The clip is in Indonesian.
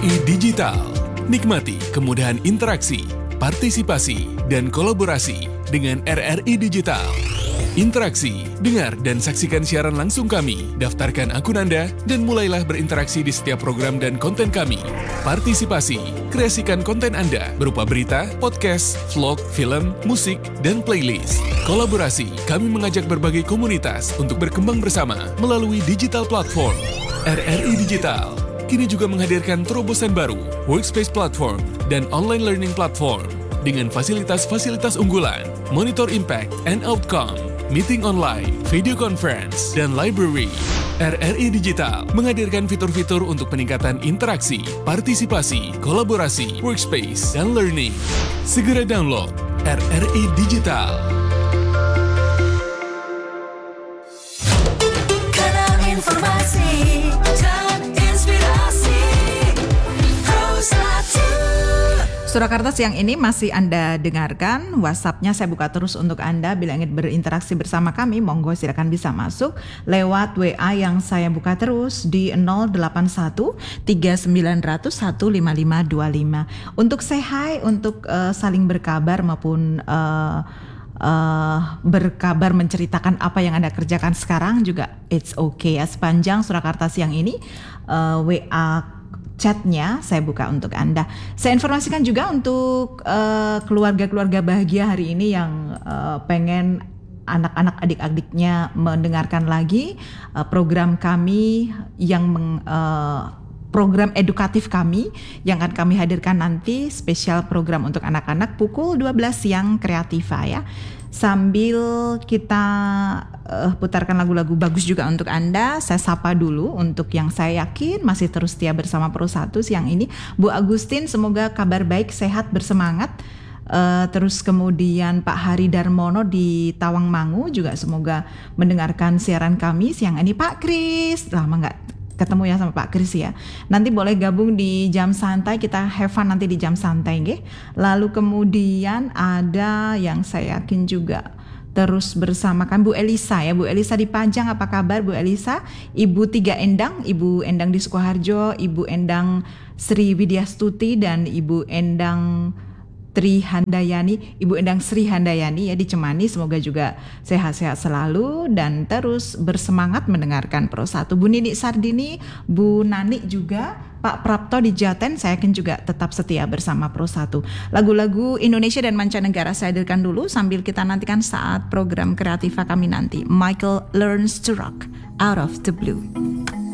RRI Digital. Nikmati kemudahan interaksi, partisipasi, dan kolaborasi dengan RRI Digital. Interaksi, dengar dan saksikan siaran langsung kami, daftarkan akun Anda, dan mulailah berinteraksi di setiap program dan konten kami. Partisipasi, kreasikan konten Anda berupa berita, podcast, vlog, film, musik, dan playlist. Kolaborasi, kami mengajak berbagai komunitas untuk berkembang bersama melalui digital platform. RRI Digital kini juga menghadirkan terobosan baru, workspace platform, dan online learning platform dengan fasilitas-fasilitas unggulan, monitor impact and outcome, meeting online, video conference, dan library. RRI Digital menghadirkan fitur-fitur untuk peningkatan interaksi, partisipasi, kolaborasi, workspace, dan learning. Segera download RRI Digital. Kanal informasi dan inspirasi Pro1. Surakarta siang ini masih Anda dengarkan. WhatsApp-nya saya buka terus untuk Anda. Bila ingin berinteraksi bersama kami, monggo silakan bisa masuk lewat WA yang saya buka terus di 081 3900 15525. Untuk say hi, untuk saling berkabar maupun berkabar menceritakan apa yang Anda kerjakan sekarang juga it's okay ya. Sepanjang Surakarta siang ini WA chatnya saya buka untuk Anda. Saya informasikan juga untuk keluarga-keluarga bahagia hari ini yang pengen anak-anak adik-adiknya mendengarkan lagi program kami yang program edukatif kami yang akan kami hadirkan nanti, spesial program untuk anak-anak pukul 12 siang Kreativa ya. Sambil kita putarkan lagu-lagu bagus juga untuk Anda, saya sapa dulu untuk yang saya yakin masih terus setia bersama Pro1 siang ini, Bu Agustin, semoga kabar baik, sehat, bersemangat. Terus kemudian Pak Hari Darmono di Tawangmangu juga semoga mendengarkan siaran kami siang ini. Pak Kris, lama nggak ketemu ya sama Pak Kris ya. Nanti boleh gabung di jam santai, kita have fun nanti di jam santai nggih. Lalu kemudian ada yang saya yakin juga terus bersama kan Bu Elisa ya. Bu Elisa di Pajang, apa kabar Bu Elisa? Ibu Tiga Endang, Ibu Endang di Sukoharjo, Ibu Endang Sri Widyastuti, dan Ibu Endang Tri Handayani, Ibu Endang Sri Handayani ya di Cemani, semoga juga sehat-sehat selalu dan terus bersemangat mendengarkan Pro1. Bu Nini Sardini, Bu Nani juga, Pak Prapto di Jaten, saya yakin juga tetap setia bersama Pro1. Lagu-lagu Indonesia dan mancanegara saya hadirkan dulu sambil kita nantikan saat program Kreativa kami nanti. Michael Learns to Rock, Out of the Blue.